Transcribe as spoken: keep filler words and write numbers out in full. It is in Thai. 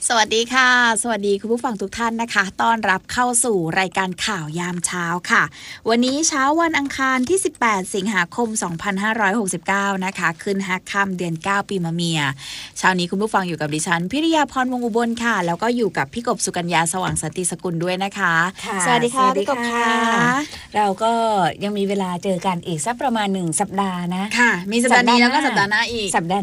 สวัสดีค่ะสวัสดีคุณผู้ฟังทุกท่านนะคะต้อนรับเข้าสู่รายการข่าวยามเช้าค่ะวันนี้เช้าวันอังคารที่สิบแปดสิงหาคมสองพันห้าร้อยหกสิบเก้านะคะขึ้นห้าค่ำเดือนเก้าปีมะเมียเช้านี้คุณผู้ฟังอยู่กับดิฉันพิริยาพรวงอุบลค่ะแล้วก็อยู่กับพี่กบสุกัญญาสว่างสันติสกุลด้วยนะคะสวัสดีค่ะพี่กบค่ะเราก็ยังมีเวลาเจอกันอีกสักประมาณหนึ่งสัปดาห์นะค่ะมีสัปดาห์นี้แล้วก็สัปดาห์หน้าอีกสัปดาห์